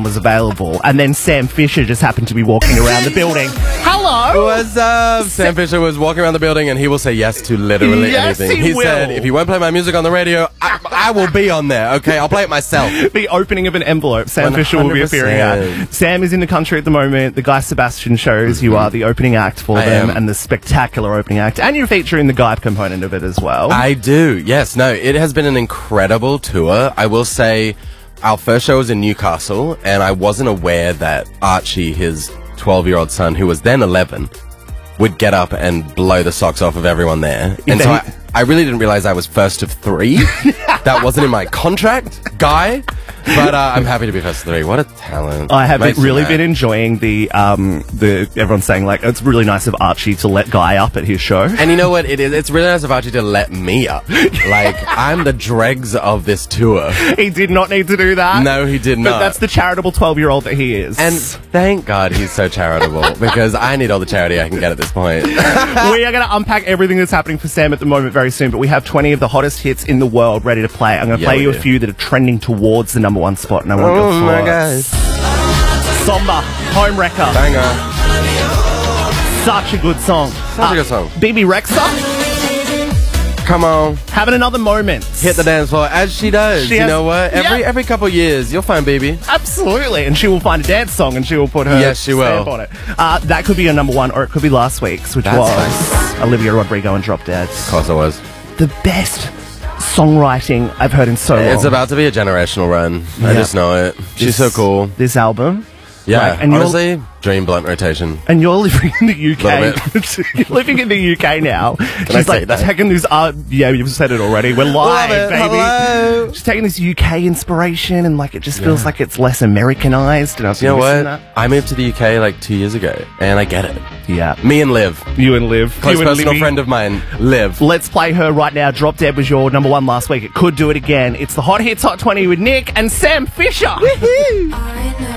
was available, and then Sam Fisher just happened to be walking around the building. Hello! What's up? Sam Fisher was walking around the building and he will say yes to literally anything. He will. Said, if you won't play my music on the radio, I will be on there, okay? I'll play it myself. The opening of an envelope, Sam 100%. Fisher will be appearing at. Sam is in the country at the moment. The Guy Sebastian shows you are the opening act for them, and the spectacular opening act. And you're featuring the Guy component of it as well. I do, yes. No, it has been an incredible tour. I will say our first show was in Newcastle, and I wasn't aware that Archie, his 12-year-old son, who was then 11, would get up and blow the socks off of everyone there. And so I really didn't realize I was first of three. That wasn't in my contract, Guy. But I'm happy to be first of three. What a talent. I have really been enjoying the everyone's saying, like, it's really nice of Archie to let Guy up at his show. And you know what it is? It's really nice of Archie to let me up. Like, I'm the dregs of this tour. He did not need to do that. No, he did not. But that's the charitable 12-year-old that he is. And thank God he's so charitable, because I need all the charity I can get at this point. We are going to unpack everything that's happening for Sam at the moment very soon, but we have 20 of the hottest hits in the world ready to play. I'm going to play you a few that are trending towards the number one spot, and I want your thoughts. My gosh. Somber, Home Wrecker. Banger. Such a good song. Such a good song. BB Rexa. Come on. Having another moment. Hit the dance floor, as she does. You know what? Every couple years, you'll find Baby. Absolutely. And she will find a dance song and she will put her stamp on it. That could be your number one, or it could be last week's, which was Olivia Rodrigo and Drop Dead. Of course it was. The best songwriting I've heard in so long. It's about to be a generational run. I just know it. She's so cool. This album. Yeah, and honestly, dream blunt rotation. And you're living in the UK. You're living in the UK now. She's like taking this yeah, you've said it already. We're live, baby. Hello. She's taking this UK inspiration, and like it just feels like it's less Americanized. And I was you know what? I moved to the UK like 2 years ago, and I get it. Yeah. Me and Liv. You and Liv. Close personal friend of mine, Liv. Let's play her right now. Drop Dead was your number one last week. It could do it again. It's the Hot Hits Hot 20 with Nick and Sam Fisher. Woohoo!